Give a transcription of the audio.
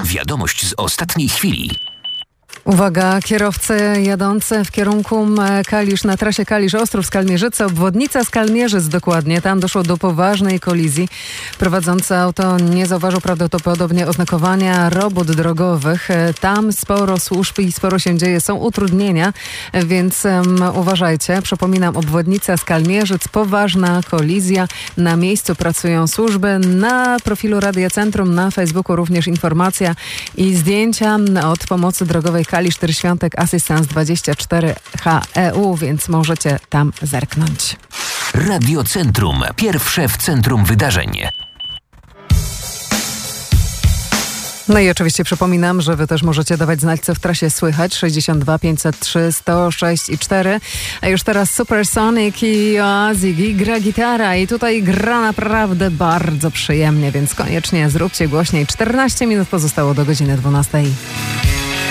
Wiadomość z ostatniej chwili. Uwaga, kierowcy jadący w kierunku Kalisz, na trasie Kalisz-Ostrów-Skalmierzyce, obwodnica Skalmierzyc dokładnie. Tam doszło do poważnej kolizji. Prowadzący auto nie zauważył prawdopodobnie oznakowania robót drogowych. Tam sporo służb i sporo się dzieje, są utrudnienia, więc uważajcie. Przypominam, obwodnica Skalmierzyc, poważna kolizja. Na miejscu pracują służby. Na profilu Radia Centrum na Facebooku również informacja i zdjęcia od pomocy drogowej Kalisz Tyrświątek Assistance 24 HEU, więc możecie tam zerknąć. Radio Centrum. Pierwsze w centrum wydarzeń. No i oczywiście przypominam, że wy też możecie dawać znać, co w trasie słychać. 62 503 106 i 4. A już teraz Supersonic i Ziggy gra gitara i tutaj gra naprawdę bardzo przyjemnie, więc koniecznie zróbcie głośniej. 14 minut pozostało do godziny 12.